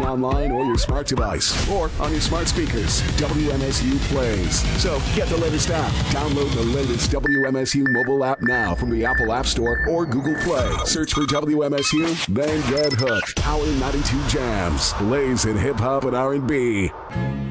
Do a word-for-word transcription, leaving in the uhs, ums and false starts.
online or your smart device, or on your smart speakers. W M S U plays. So get the latest app. Download the latest W M S U mobile app now from the Apple App Store or Google Play. Search for W M S U, then get hooked. Power ninety-two Jams. Blaze in hip hop and R and B.